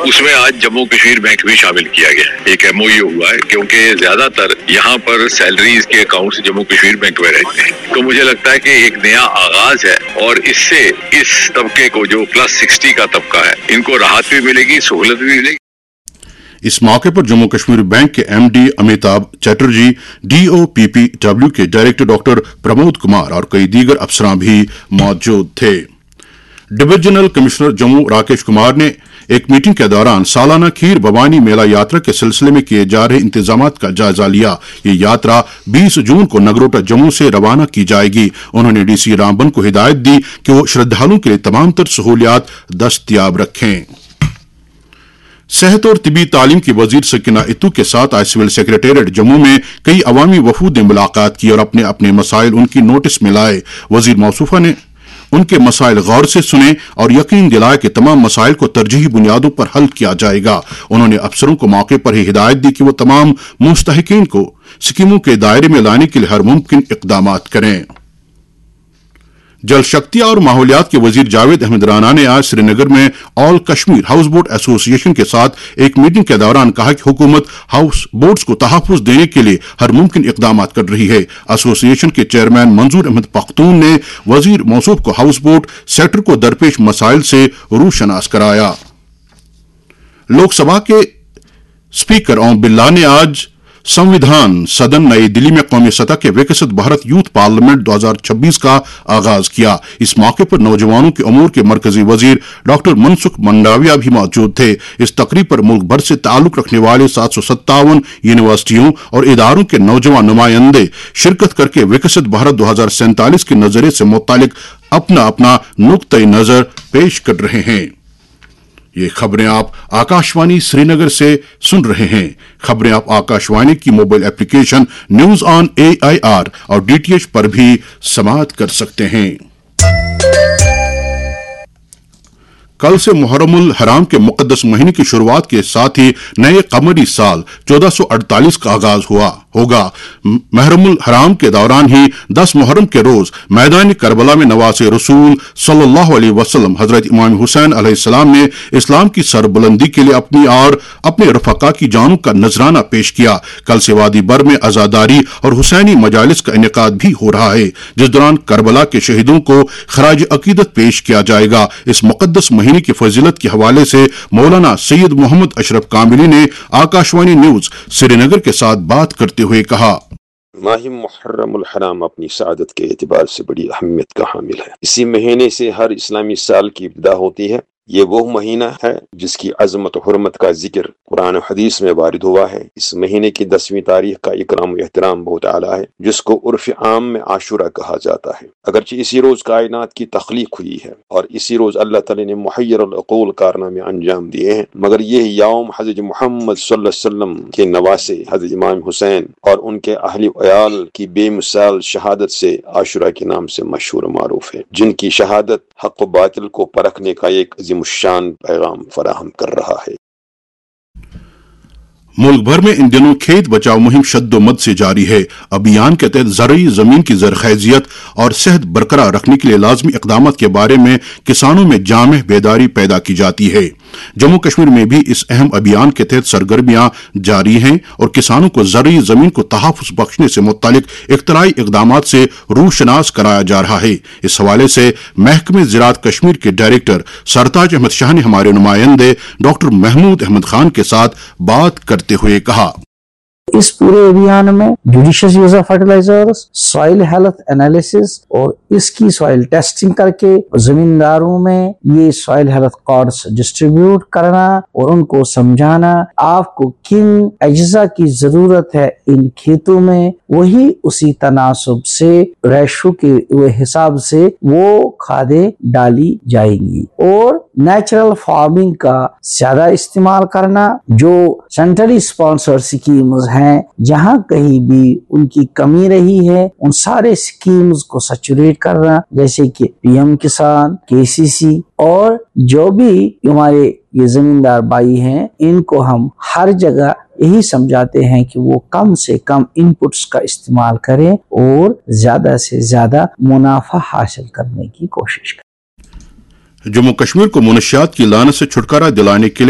उसमें आज जम्मू कश्मीर बैंक भी शामिल किया गया। एक MOU हुआ है क्योंकि ज्यादातर यहाँ पर सैलरीज के अकाउंट्स जम्मू कश्मीर बैंक में रहते हैं, तो मुझे लगता है कि एक नया आगाज है और इससे इस तबके को जो +60 का तबका है इनको राहत भी मिलेगी, सहूलत भी मिलेगी। इस मौके पर जम्मू कश्मीर बैंक के MD अमिताभ चटर्जी, DOPPW के डायरेक्टर डॉक्टर प्रमोद कुमार और कई दीगर अफसरान भी मौजूद थे। डिविजनल कमिश्नर जम्मू राकेश कुमार ने एक मीटिंग के दौरान सालाना खीर भवानी मेला यात्रा के सिलसिले में किए जा रहे इंतजाम का जायजा लिया। ये यात्रा 20 जून को नगरोटा जम्मू से रवाना की जाएगी। उन्होंने DC रामबन को हिदायत दी कि वो श्रद्धालुओं के लिए तमाम तर सहूलियात दस्तयाब रखें। सेहत और तिबी तालीम की वजीर सकीना इत्तू के साथ आज सिविल सेक्रेटेरिएट जम्मू में कई अवामी वफूद ने मुलाकात की और अपने अपने मसाइल उनकी नोटिस में लाए। वजीर मौसूफा ने उनके मसाइल गौर से सुने और यकीन दिलाया कि तमाम मसाइल को तरजीही बुनियादों पर हल किया जाएगा। उन्होंने अफसरों को मौके पर ही हिदायत दी कि वो तमाम मुस्तहिकीन को स्कीमों के दायरे में लाने के लिए हर मुमकिन इकदाम करें। जल शक्ति और माहौलियात के वजीर जावेद अहमद राना ने आज श्रीनगर में all Kashmir house boat association के साथ एक मीटिंग के दौरान कहा कि हुकूमत हाउस बोट्स को तहफ़्फ़ुज़ देने के लिए हर मुमकिन इकदाम कर रही है। एसोसिएशन के चेयरमैन मंजूर अहमद पख्तून ने वजीर मौसूफ को हाउस बोट सेक्टर को दरपेश मसाइल से रूशनास कराया। लोकसभा के स्पीकर ओम बिरला ने आज संविधान सदन नई दिल्ली में कौमी सतह के विकसित भारत यूथ पार्लियामेंट 2026 का आगाज किया। इस मौके पर नौजवानों के अमूर के मरकजी वजीर डॉक्टर मनसुख मंडाविया भी मौजूद थे। इस तकरीब पर मुल्क भर से ताल्लुक रखने वाले 757 यूनिवर्सिटियों और इदारों के नौजवान नुमाइंदे शिरकत करके विकसित भारत 2047 के नजरिए से मुतालिक अपना अपना नुक्ते नजर पेश कर रहे हैं। ये खबरें आप आकाशवाणी श्रीनगर से सुन रहे हैं। खबरें आप आकाशवाणी की mobile application news on AIR और DTH पर भी समाअत कर सकते हैं। कल से मुहर्रमुल हराम के मुकद्दस महीने की शुरुआत के साथ ही नए कमरी साल 1448 का आगाज होगा। मुहर्रमुल हराम के दौरान ही 10 मुहर्रम के रोज मैदान करबला में नवासे रसूल सल्लल्लाहु अलैहि वसल्लम हजरत इमाम हुसैन अलैहिस्सलाम ने इस्लाम की सरबुलंदी के लिए अपनी और अपने रफका की जानों का नजराना पेश किया। कल से वादी बर में अजादारी और हुसैनी मजालिस का इनेकाद भी हो रहा है, जिस दौरान करबला के शहीदों को खराज अकीदत पेश किया जाएगा। इस मुकद्दस महीने की फजीलत के हवाले से मौलाना सैयद मोहम्मद अशरफ कामिली ने आकाशवाणी न्यूज श्रीनगर के साथ बात करते हुए कहा, माह मुहर्रमुल हराम अपनी सआदत के एतबार से बड़ी अहमियत का हामिल है। इसी महीने से हर इस्लामी साल की इब्तिदा होती है। ये वो महीना है जिसकी अजमत और हुर्मत का जिक्र कुरान और हदीस में वारिद हुआ है। इस महीने की 10वीं तारीख का इकराम और एहतराम बहुत आला है, जिसको उर्फ आम में आशुरा कहा जाता है। अगरचे इसी रोज कायनात की तख्लीक हुई है और इसी रोज अल्लाह ताला ने मुहय्यर अक़ूल कारनामे अंजाम दिए हैं, मगर यह यौम हज़रत मोहम्मद सल्लल्लाहु अलैहि वसल्लम के नवासे हज़रत इमाम हुसैन और उनके अहले अयाल की बेमिसाल शहादत से आशुरा के नाम से मशहूर मारूफ है, जिनकी शहादत हक़ व बातिल को परखने का एक शान पैगाम फराहम कर रहा है। मुल्क भर में इन दिनों खेत बचाओ मुहिम शद्दोमद से जारी है। अभियान के तहत ज़रई ज़मीन की ज़रख़ैज़ियत और सेहत बरकरार रखने के लिए लाज़मी इक़दामात के बारे में किसानों में जामे बेदारी पैदा की जाती है। जम्मू कश्मीर में भी इस अहम अभियान के तहत सरगर्मियां जारी हैं और किसानों को ज़रई ज़मीन को तहफ़्फ़ुज़ बख्शने से मुत्तलिक इख्तराई इक़दामात से रूशनास कराया जा रहा है। इस हवाले से महकमे ज़राअत कश्मीर के डायरेक्टर सरताज अहमद शाह ने हमारे नुमाइंदे डॉक्टर महमूद अहमद खान के साथ बात करते हुए कहा, इस पूरे अभियान में judicious use of fertilisers, soil health analysis और इसकी सॉइल टेस्टिंग करके जमींदारों में ये सॉइल हेल्थ कार्ड्स डिस्ट्रीब्यूट करना और उनको समझाना आपको किन अज्जा की जरूरत है इन खेतों में, वही उसी तनासब से रेशो के हिसाब से वो खादें डाली जाएंगी और नेचुरल फार्मिंग का ज्यादा इस्तेमाल करना। जो सेंट्रली स्पॉन्सर्ड स्कीम्स हैं, जहां कहीं भी उनकी कमी रही है, उन सारे स्कीम्स को सैचुरेट करना, जैसे कि PM किसान, KCC और जो भी हमारे ये जमींदार भाई हैं, इनको हम हर जगह यही समझाते हैं कि वो कम से कम इनपुट्स का इस्तेमाल करें और ज्यादा से ज्यादा मुनाफा हासिल करने की कोशिश करें। जम्मू कश्मीर को मुनशियात की लानत से छुटकारा दिलाने के लिए